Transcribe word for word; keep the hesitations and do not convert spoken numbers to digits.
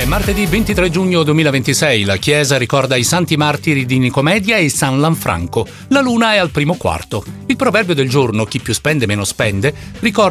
Martedì ventitré giugno duemilaventisei la Chiesa ricorda i santi martiri di Nicomedia e San Lanfranco. La luna è al primo quarto. Il proverbio del giorno, chi più spende meno spende, ricorda